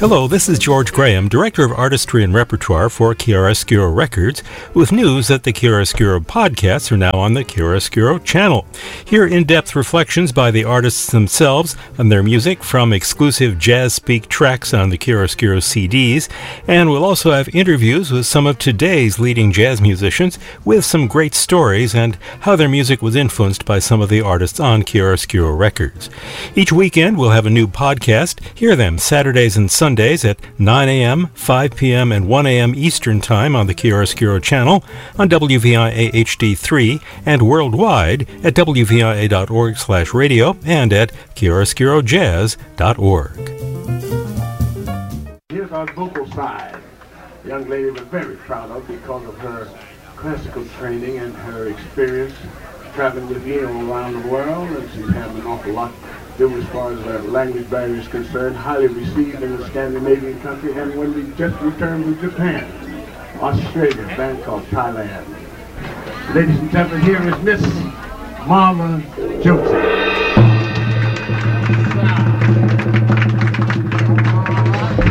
Hello, this is George Graham, Director of Artistry and Repertoire for Chiaroscuro Records, with news that the Chiaroscuro podcasts are now on the Chiaroscuro channel. Hear in-depth reflections by the artists themselves on their music from exclusive Jazz Speak tracks on the Chiaroscuro CDs, and we'll also have interviews with some of today's leading jazz musicians with some great stories and how their music was influenced by some of the artists on Chiaroscuro Records. Each weekend we'll have a new podcast. Hear them Saturdays and Sundays at 9 a.m., 5 p.m., and 1 a.m. Eastern Time on the Chiaroscuro channel, on WVIA HD3, and worldwide at wvia.org/radio and at chiaroscurojazz.org. Here's our vocal side. The young lady we're very proud of because of her classical training and her experience traveling with me all around the world, and she's had an awful lot do as far as the language barrier is concerned, highly received in the Scandinavian country, and when we just returned to Japan, Australia, Bangkok, Thailand. Ladies and gentlemen, here is Miss Marla Joseph.